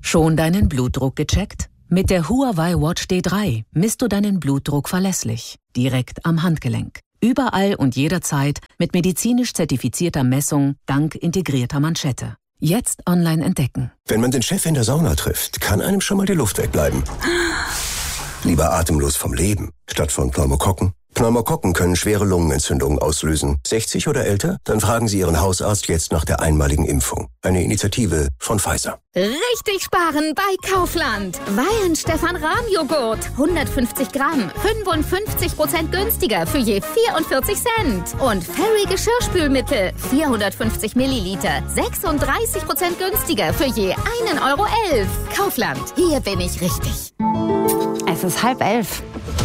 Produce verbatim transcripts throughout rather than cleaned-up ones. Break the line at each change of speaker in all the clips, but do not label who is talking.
Schon deinen Blutdruck gecheckt? Mit der Huawei Watch D drei misst du deinen Blutdruck verlässlich, direkt am Handgelenk. Überall und jederzeit mit medizinisch zertifizierter Messung dank integrierter Manschette. Jetzt online entdecken.
Wenn man den Chef in der Sauna trifft, kann einem schon mal die Luft wegbleiben. Lieber atemlos vom Leben, statt von Pneumokokken. Pneumokokken können schwere Lungenentzündungen auslösen. sechzig oder älter? Dann fragen Sie Ihren Hausarzt jetzt nach der einmaligen Impfung. Eine Initiative von Pfizer.
Richtig sparen bei Kaufland. Weihenstephan-Rahmjoghurt. hundertfünfzig Gramm. fünfundfünfzig Prozent günstiger für je vierundvierzig Cent. Und Fairy Geschirrspülmittel. vierhundertfünfzig Milliliter. sechsunddreißig Prozent günstiger für je einen Euro elf. Kaufland. Hier bin ich richtig.
Es ist halb elf.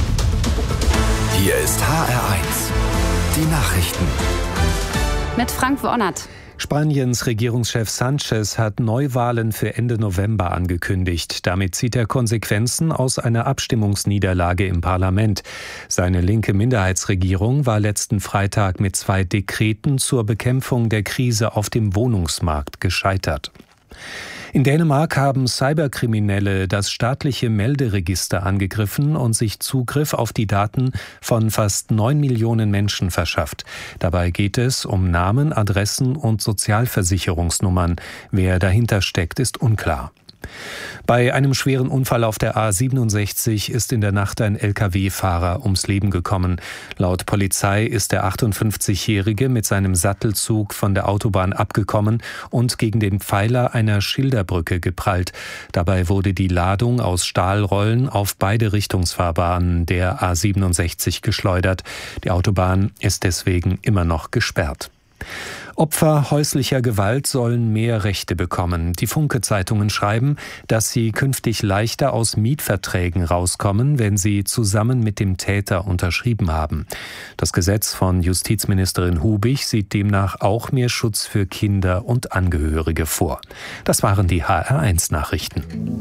Hier ist H R eins. Die Nachrichten.
Mit Frank Wohnert.
Spaniens Regierungschef Sánchez hat Neuwahlen für Ende November angekündigt. Damit zieht er Konsequenzen aus einer Abstimmungsniederlage im Parlament. Seine linke Minderheitsregierung war letzten Freitag mit zwei Dekreten zur Bekämpfung der Krise auf dem Wohnungsmarkt gescheitert. In Dänemark haben Cyberkriminelle das staatliche Melderegister angegriffen und sich Zugriff auf die Daten von fast neun Millionen Menschen verschafft. Dabei geht es um Namen, Adressen und Sozialversicherungsnummern. Wer dahinter steckt, ist unklar. Bei einem schweren Unfall auf der A siebenundsechzig ist in der Nacht ein L K W-Fahrer ums Leben gekommen. Laut Polizei ist der achtundfünfzigjährige mit seinem Sattelzug von der Autobahn abgekommen und gegen den Pfeiler einer Schilderbrücke geprallt. Dabei wurde die Ladung aus Stahlrollen auf beide Richtungsfahrbahnen der A siebenundsechzig geschleudert. Die Autobahn ist deswegen immer noch gesperrt. Opfer häuslicher Gewalt sollen mehr Rechte bekommen. Die Funke-Zeitungen schreiben, dass sie künftig leichter aus Mietverträgen rauskommen, wenn sie zusammen mit dem Täter unterschrieben haben. Das Gesetz von Justizministerin Hubig sieht demnach auch mehr Schutz für Kinder und Angehörige vor. Das waren die H R eins Nachrichten.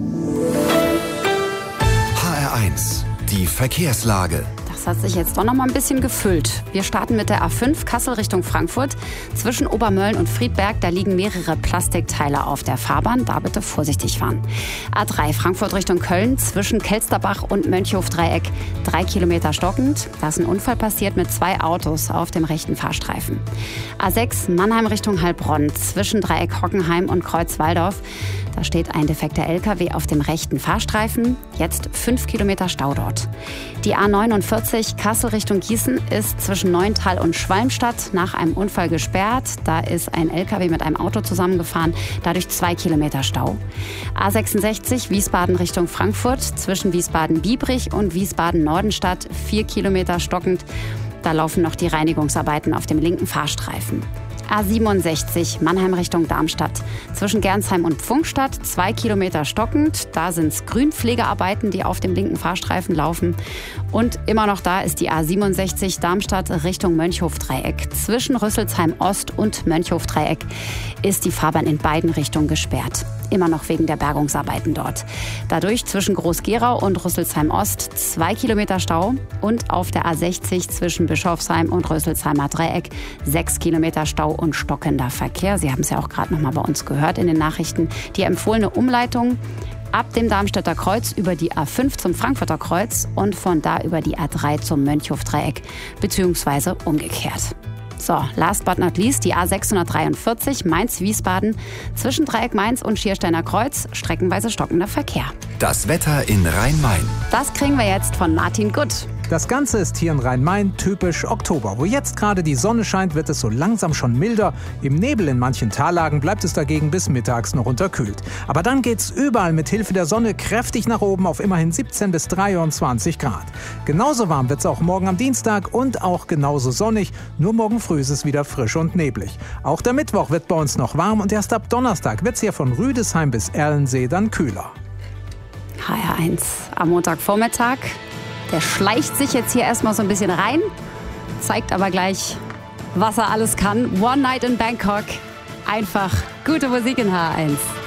H R eins. Die Verkehrslage.
Das hat sich jetzt doch noch mal ein bisschen gefüllt. Wir starten mit der A fünf Kassel Richtung Frankfurt. Zwischen Obermölln und Friedberg, da liegen mehrere Plastikteile auf der Fahrbahn. Da bitte vorsichtig fahren. A drei Frankfurt Richtung Köln. Zwischen Kelsterbach und Mönchhof-Dreieck. Drei Kilometer stockend. Da ist ein Unfall passiert mit zwei Autos auf dem rechten Fahrstreifen. A sechs Mannheim Richtung Heilbronn. Zwischen Dreieck Hockenheim und Kreuz Walldorf. Da steht ein defekter L K W auf dem rechten Fahrstreifen. Jetzt fünf Kilometer Stau dort. Die A neunundvierzig Kassel Richtung Gießen ist zwischen Neuntal und Schwalmstadt nach einem Unfall gesperrt. Da ist ein L K W mit einem Auto zusammengefahren, dadurch zwei Kilometer Stau. A sechsundsechzig Wiesbaden Richtung Frankfurt zwischen Wiesbaden-Biebrich und Wiesbaden-Nordenstadt, vier Kilometer stockend. Da laufen noch die Reinigungsarbeiten auf dem linken Fahrstreifen. A siebenundsechzig Mannheim Richtung Darmstadt. Zwischen Gernsheim und Pfungstadt zwei Kilometer stockend. Da sind es Grünpflegearbeiten, die auf dem linken Fahrstreifen laufen. Und immer noch da ist die A siebenundsechzig Darmstadt Richtung Mönchhof-Dreieck. Zwischen Rüsselsheim Ost und Mönchhof-Dreieck ist die Fahrbahn in beiden Richtungen gesperrt. Immer noch wegen der Bergungsarbeiten dort. Dadurch zwischen Groß-Gerau und Rüsselsheim Ost zwei Kilometer Stau. Und auf der A sechzig zwischen Bischofsheim und Rüsselsheimer Dreieck sechs Kilometer Stau und stockender Verkehr. Sie haben es ja auch gerade noch mal bei uns gehört in den Nachrichten. Die empfohlene Umleitung ab dem Darmstädter Kreuz über die A fünf zum Frankfurter Kreuz und von da über die A drei zum Mönchhof-Dreieck beziehungsweise umgekehrt. So, last but not least, die A sechshundertdreiundvierzig Mainz-Wiesbaden zwischen Dreieck Mainz und Schiersteiner Kreuz, streckenweise stockender Verkehr.
Das Wetter in Rhein-Main.
Das kriegen wir jetzt von Martin Gutt.
Das Ganze ist hier in Rhein-Main typisch Oktober. Wo jetzt gerade die Sonne scheint, wird es so langsam schon milder. Im Nebel in manchen Tallagen bleibt es dagegen bis mittags noch unterkühlt. Aber dann geht's überall mit Hilfe der Sonne kräftig nach oben auf immerhin siebzehn bis dreiundzwanzig Grad. Genauso warm wird's auch morgen am Dienstag und auch genauso sonnig. Nur morgen früh ist es wieder frisch und neblig. Auch der Mittwoch wird bei uns noch warm und erst ab Donnerstag wird's hier von Rüdesheim bis Erlensee dann kühler.
H R eins am Montagvormittag. Der schleicht sich jetzt hier erstmal so ein bisschen rein, zeigt aber gleich, was er alles kann. One Night in Bangkok. Einfach gute Musik in H R eins.